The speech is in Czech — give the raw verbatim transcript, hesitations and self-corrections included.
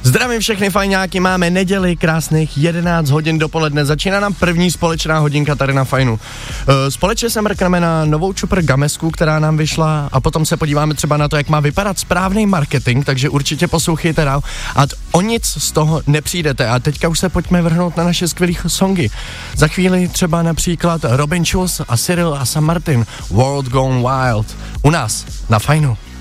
Zdravím všechny fajňáky, máme neděli, krásných jedenáct hodin dopoledne, začíná nám první společná hodinka tady na Fajnu. Společně se mrkneme na novou čupr Gamesku, která nám vyšla a potom se podíváme třeba na to, jak má vypadat správný marketing, takže určitě poslouchejte dál a o nic z toho nepřijdete. A teďka už se pojďme vrhnout na naše skvělý songy. Za chvíli třeba například Robin Schulz a Cyril a Sam Martin, World Gone Wild, u nás na Fajnu.